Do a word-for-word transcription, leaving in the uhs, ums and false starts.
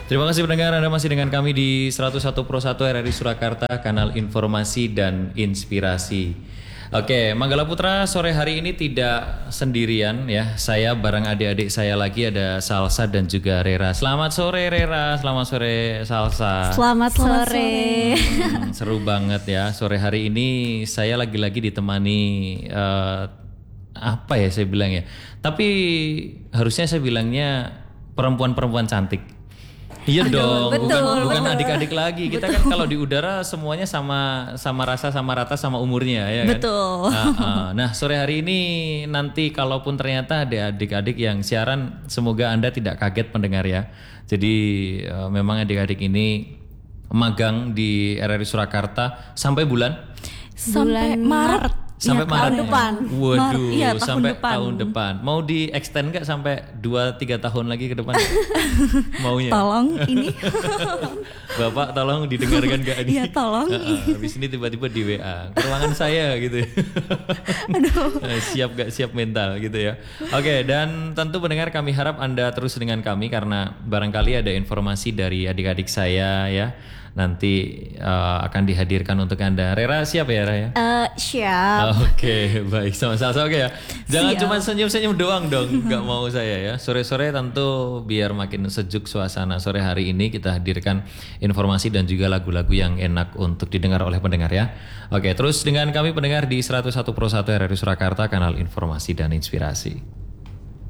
Terima kasih pendengar, Anda masih dengan kami di seratus satu Pro satu R R I Surakarta, kanal informasi dan inspirasi. Oke, Manggala Putra sore hari ini tidak sendirian ya. Saya bareng adik-adik saya lagi, ada Salsa dan juga Rera. Selamat sore Rera, selamat sore Salsa. Selamat sore. Hmm, seru banget ya. Sore hari ini saya lagi-lagi ditemani uh, apa ya saya bilang ya. Tapi harusnya saya bilangnya perempuan-perempuan cantik. Iya dong, betul, bukan bukan betul. adik-adik lagi. Kita betul. Kan kalau di udara semuanya sama sama rasa, sama rata, sama umurnya ya kan. Betul. Nah, uh, nah sore hari ini nanti kalaupun ternyata ada adik-adik yang siaran, semoga Anda tidak kaget pendengar ya. Jadi uh, memang adik-adik ini magang di R R I Surakarta sampai bulan sampai Maret. Sampai ya, Maret tahun depan. Waduh, Maret, iya, tahun sampai depan. tahun depan. Mau di extend gak sampai dua tiga tahun lagi ke depan? Maunya? Tolong ini. Bapak tolong didengarkan gak ini? Iya tolong. Habis ini tiba-tiba di W A, ke ruangan saya gitu. Aduh. Siap gak siap mental gitu ya. Oke, dan tentu pendengar kami harap Anda terus dengan kami karena barangkali ada informasi dari adik-adik saya ya. Nanti uh, akan dihadirkan untuk Anda. Rera siap ya Rera? Uh, siap. Oke, okay, baik sama Salsa oke okay ya. Jangan siap. Cuma senyum-senyum doang dong, nggak mau saya ya. Sore-sore tentu biar makin sejuk suasana sore hari ini kita hadirkan informasi dan juga lagu-lagu yang enak untuk didengar oleh pendengar ya. Oke, okay, terus dengan kami pendengar di seratus satu Pro satu R R I Surakarta, kanal informasi dan inspirasi.